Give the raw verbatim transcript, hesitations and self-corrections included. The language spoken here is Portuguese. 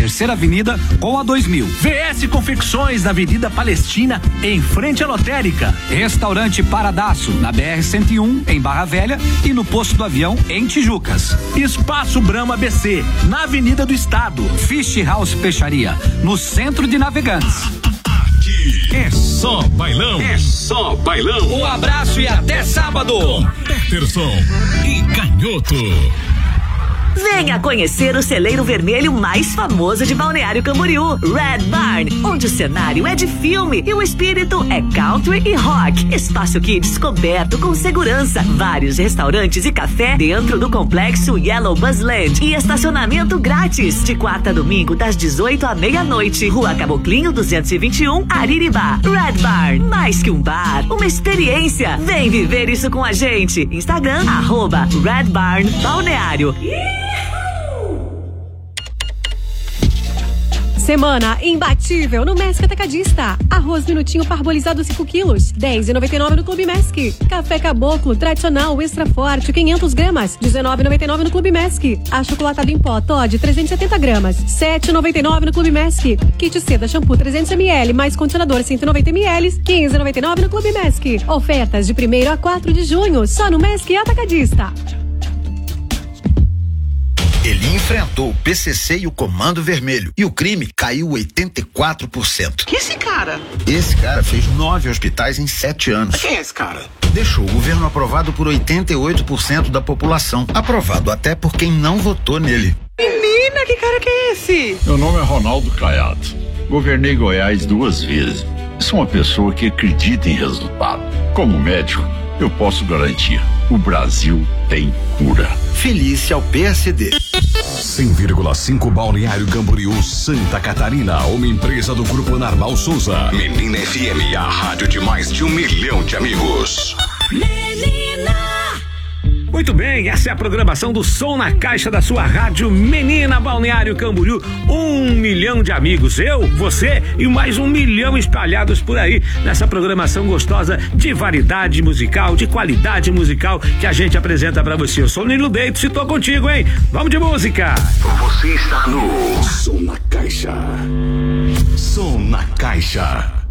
Terceira Avenida com a dois mil. V S Confecções na Avenida Palestina, em frente à Lotérica. Restaurante Paradaço na B R cento e um em Barra Velha e no Posto do Avião em Tijucas. Espaço Brahma A B C na Avenida do Estado. Fish House Peixaria no centro de Navegantes. Aqui é só bailão. É só bailão. Um abraço e até sábado. Peterson e Canhoto. Venha conhecer o celeiro vermelho mais famoso de Balneário Camboriú, Red Barn, onde o cenário é de filme e o espírito é country e rock. Espaço Kids coberto com segurança, vários restaurantes e café dentro do complexo Yellow Bus Land e estacionamento grátis de quarta a domingo das dezoito à meia-noite. Rua Caboclinho duzentos e vinte e um, Ariribá. Red Barn, mais que um bar, uma experiência. Vem viver isso com a gente. Instagram, arroba Red Barn Balneário. Semana imbatível no Mesc Atacadista. Arroz minutinho parbolizado cinco quilos, dez reais e noventa e nove no Clube Mesc. Café Caboclo tradicional extra forte, quinhentas gramas, dezenove reais e noventa e nove no Clube Mesc. Achocolatado em pó Toddy trezentos e setenta gramas, sete reais e noventa e nove no Clube Mesc. Kit seda shampoo trezentos mililitros mais condicionador cento e noventa mililitros, quinze reais e noventa e nove no Clube Mesc. Ofertas de primeiro a quatro de junho, só no Mesc Atacadista. Ele enfrentou o P C C e o Comando Vermelho e o crime caiu oitenta e quatro por cento. Que esse cara? Esse cara fez nove hospitais em sete anos. Quem é esse cara? Deixou o governo aprovado por oitenta e oito por cento da população. Aprovado até por quem não votou nele. Menina, que cara que é esse? Meu nome é Ronaldo Caiado. Governei Goiás duas vezes. Sou uma pessoa que acredita em resultado. Como médico, eu posso garantir: o Brasil tem cura. Felice ao P S D. cem vírgula cinco Balneário Camboriú, Santa Catarina, uma empresa do Grupo Narval Souza. Menina F M, a rádio de mais de um milhão de amigos. Menina! Muito bem, essa é a programação do Som na Caixa da sua rádio Menina Balneário Camboriú. Um milhão de amigos, eu, você e mais um milhão espalhados por aí nessa programação gostosa de variedade musical, de qualidade musical que a gente apresenta pra você. Eu sou o Nilo Deito, se tô contigo, hein? Vamos de música! Você está no Som na Caixa. Som na Caixa.